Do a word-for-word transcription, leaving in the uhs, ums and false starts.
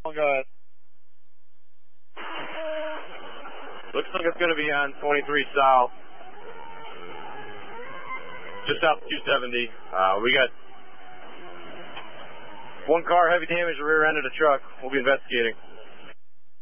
Go ahead. Looks like it's going to be on twenty-three South. Just out two seventy. Uh, we got one car heavy damage, the rear end of the truck. We'll be investigating.